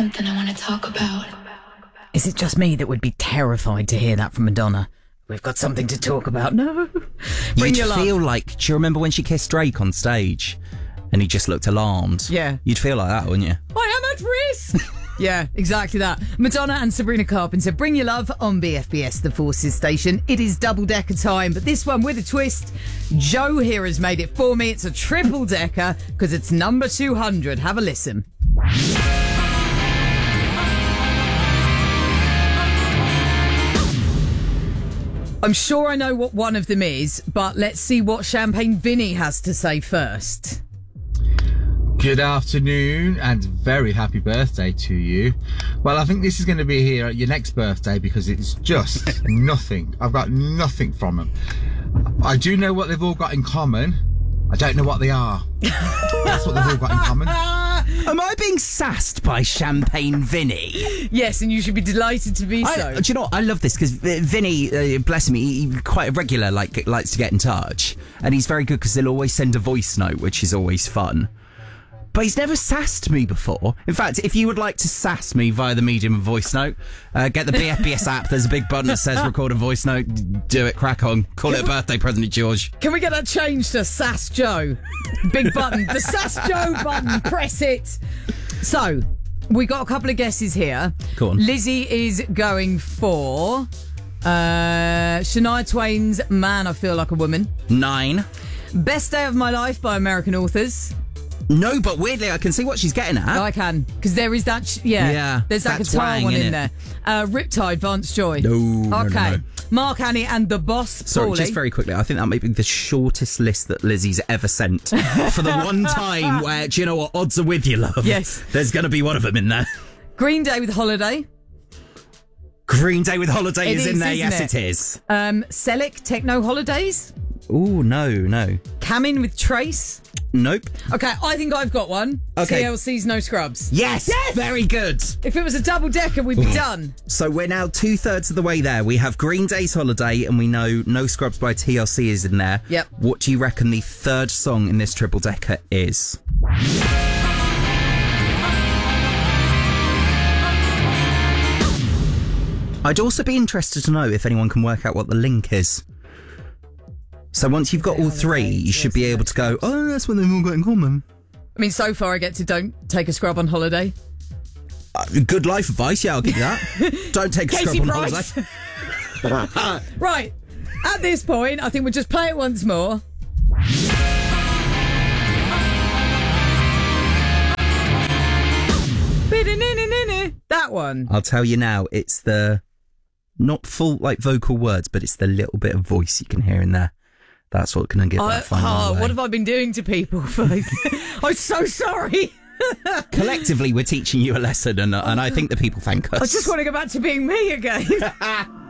something I want to talk about. Is it just me that would be terrified to hear that from Madonna? We've got something to talk about. No. Bring You'd your love. feel like, do you remember when she kissed Drake on stage and he just looked alarmed? Yeah. You'd feel like that, wouldn't you? I am at risk. Yeah, exactly that. Madonna and Sabrina Carpenter, Bring Your Love on BFBS, the Forces station. It is double-decker time, but this one with a twist. Joe here has made it for me. It's a triple-decker because it's number 200. Have a listen. I'm sure I know what one of them is, but let's see what Champagne Vinny has to say first. Good afternoon and very happy birthday to you. Well, I think this is going to be here at your next birthday because it's just nothing. I've got nothing from them. I do know what they've all got in common. I don't know what they are. That's what they've all got in common. Am I being sassed by Champagne Vinny? Yes, and you should be delighted to be so. Do you know what? I love this because Vinny, bless him, he quite a regular, likes to get in touch. And he's very good because he'll always send a voice note, which is always fun. But he's never sassed me before. In fact, if you would like to sass me via the medium of voice note, get the BFBS app. There's a big button that says record a voice note. Do it, crack on. Call it a birthday present to George. Can we get that changed to Sass Joe? Big button. The Sass Joe button. Press it. So, we got a couple of guesses here. Go on. Lizzie is going for Shania Twain's Man, I Feel Like a Woman. 9. Best Day of My Life by American Authors. No, but weirdly, I can see what she's getting at. Oh, I can, because there is that. Yeah, there's that that's guitar Wang, one in innit? there. Riptide, Vance Joy. No, okay. no. Mark Annie and the Boss. Sorry, Paulie. just very quickly, I think that might be the shortest list that Lizzie's ever sent. For the one time where, do you know what, odds are with you, love. Yes. There's going to be one of them in there. Green Day with Holiday. Green Day with Holiday is in there, isn't yes it? it is. Selic Techno Holidays. Oh, no. Camin with Trace. Nope. Okay, I think I've got one. Okay. TLC's No Scrubs. Yes! Very good. If it was a double-decker, we'd be done. So we're now 2/3 of the way there. We have Green Day's Holiday and we know No Scrubs by TLC is in there. Yep. What do you reckon the third song in this triple decker is? I'd also be interested to know if anyone can work out what the link is. So once you've got all three, you should be able to go, oh, that's what they've all got in common. I mean, so far I get to don't take a scrub on holiday. Good life advice, yeah, I'll give you that. Don't take a Casey scrub on Price. holiday. Right, at this point, I think we'll just play it once more. That one. I'll tell you now, it's the, not full vocal words, but it's the little bit of voice you can hear in there. That's what can give that final away. What have I been doing to people? I'm so sorry. Collectively, we're teaching you a lesson, and I think the people thank us. I just want to go back to being me again.